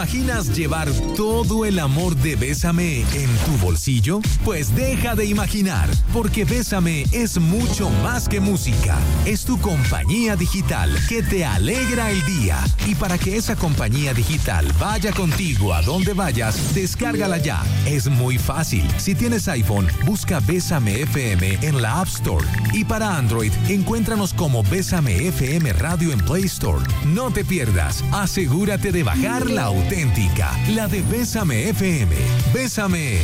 imaginas llevar todo el amor de Bésame en tu bolsillo? Pues deja de imaginar, porque Bésame es mucho más que música. Es tu compañía digital que te alegra el día. Y para que esa compañía digital vaya contigo a donde vayas, descárgala ya. Es muy fácil. Si tienes iPhone, busca Bésame FM en la App Store. Y para Android, encuéntranos como Bésame FM Radio en Play Store. No te pierdas. Asegúrate de bajar la auténtica, la de Bésame FM. Bésame.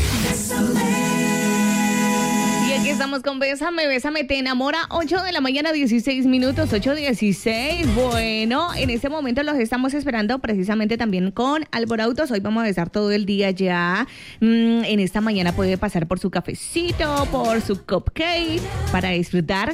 Y aquí estamos con Bésame, Bésame te enamora. 8 de la mañana, 16 minutos, 8:16. Bueno, en este momento los estamos esperando precisamente también con Alborautos. Hoy vamos a estar todo el día ya. En esta mañana puede pasar por su cafecito, por su cupcake para disfrutar.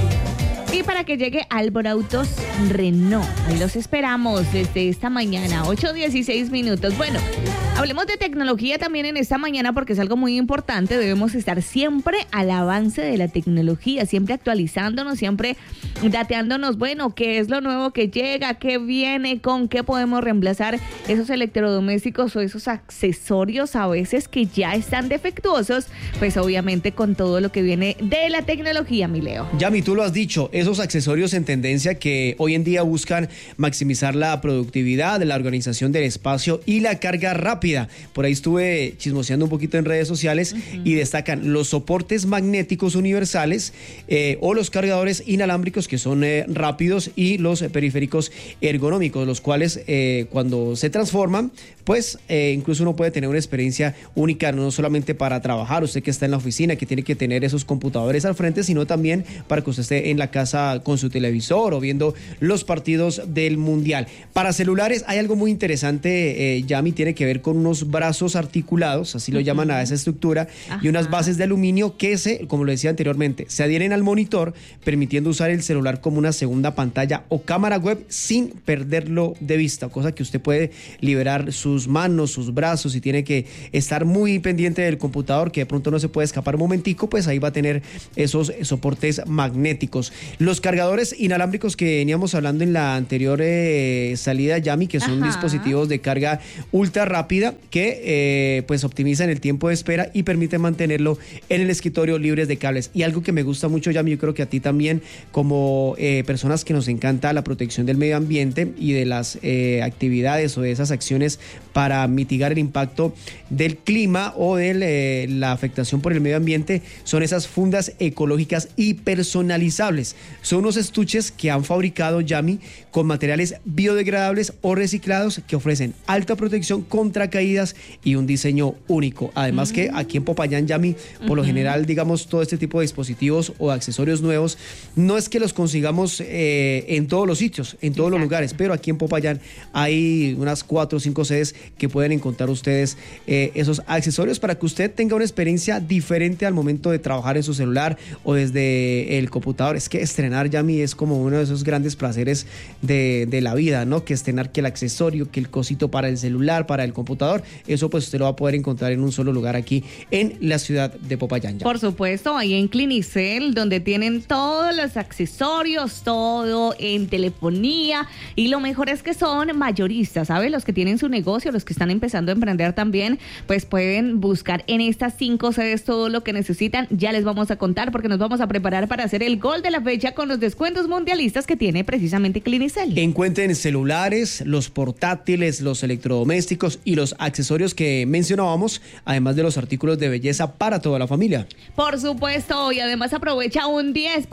Y para que llegue Alborautos Renault. Ahí los esperamos desde esta mañana, 8:16 minutos. Bueno, hablemos de tecnología también en esta mañana porque es algo muy importante. Debemos estar siempre al avance de la tecnología, siempre actualizándonos, siempre dateándonos. Bueno, ¿qué es lo nuevo que llega? ¿Qué viene? ¿Con qué podemos reemplazar esos electrodomésticos o esos accesorios a veces que ya están defectuosos? Pues obviamente con todo lo que viene de la tecnología, mi Leo. Yami, tú lo has dicho. Esos accesorios en tendencia que hoy en día buscan maximizar la productividad, la organización del espacio y la carga rápida. Por ahí estuve chismoseando un poquito en redes sociales y destacan los soportes magnéticos universales o los cargadores inalámbricos que son rápidos y los periféricos ergonómicos, los cuales cuando se transforman, pues incluso uno puede tener una experiencia única, no solamente para trabajar, usted que está en la oficina, que tiene que tener esos computadores al frente, sino también para que usted esté en la casa con su televisor o viendo los partidos del Mundial. Para celulares hay algo muy interesante, Yami, tiene que ver con unos brazos articulados, así lo llaman a esa estructura, y unas bases de aluminio que como lo decía anteriormente, se adhieren al monitor, permitiendo usar el celular como una segunda pantalla o cámara web sin perderlo de vista, cosa que usted puede liberar sus manos, sus brazos, y tiene que estar muy pendiente del computador, que de pronto no se puede escapar un momentico, pues ahí va a tener esos soportes magnéticos. Los cargadores inalámbricos que veníamos hablando en la anterior salida, Yami, que son dispositivos de carga ultra rápida que pues optimizan el tiempo de espera y permiten mantenerlo en el escritorio libres de cables. Y algo que me gusta mucho, Yami, yo creo que a ti también, como personas que nos encanta la protección del medio ambiente y de las actividades o de esas acciones para mitigar el impacto del clima o de la afectación por el medio ambiente, son esas fundas ecológicas y personalizables. Son unos estuches que han fabricado, Yami, con materiales biodegradables o reciclados que ofrecen alta protección contra caídas y un diseño único. Además que aquí en Popayán, Yami, por lo general, digamos, todo este tipo de dispositivos o accesorios nuevos, no es que los consigamos en todos los sitios, en todos los lugares, pero aquí en Popayán hay unas 4 o 5 sedes que pueden encontrar ustedes esos accesorios para que usted tenga una experiencia diferente al momento de trabajar en su celular o desde el computador. Es que estrenar, Yami, es como uno de esos grandes placeres de la vida, ¿no? Que estrenar, que el accesorio, que el cosito para el celular, para el computador, eso pues usted lo va a poder encontrar en un solo lugar aquí en la ciudad de Popayán. Por supuesto, ahí en Clinicel, donde tienen todos los accesorios, todo en telefonía, y lo mejor es que son mayoristas, ¿sabes? Los que tienen su negocio, los que están empezando a emprender también, pues pueden buscar en estas 5 sedes todo lo que necesitan. Ya les vamos a contar porque nos vamos a preparar para hacer el gol de la fecha con los descuentos mundialistas que tiene precisamente Clinicel. Encuentren celulares, los portátiles, los electrodomésticos y los accesorios que mencionábamos, además de los artículos de belleza para toda la familia. Por supuesto, y además aprovecha un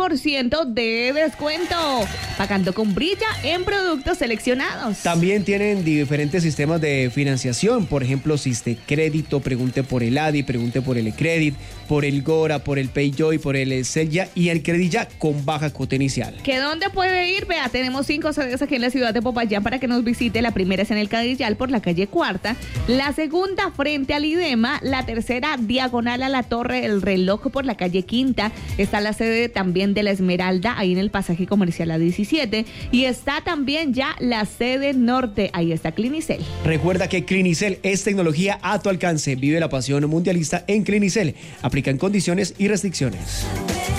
10% de descuento, pagando con Brilla en productos seleccionados. También tienen diferentes sistemas de financiación, por ejemplo, Crédito, pregunte por el ADI, pregunte por el Ecredit, por el Gora, por el Payjoy, por el Celya y el Credilla con baja cuota inicial. ¿Que dónde puede ir? Vea, tenemos 5 sedes aquí en la ciudad de Popayán para que nos visite. La primera es en el Cadillal por la calle Cuarta, la segunda frente al IDEMA, la tercera diagonal a la Torre El Reloj por la calle Quinta, está la sede también de la Esmeralda ahí en el pasaje comercial A17 y está también ya la sede norte, ahí está Clinicel. Recuerda que Clinicel es tecnología a tu alcance. Vive la pasión mundialista en Clinicel. Aplican condiciones y restricciones.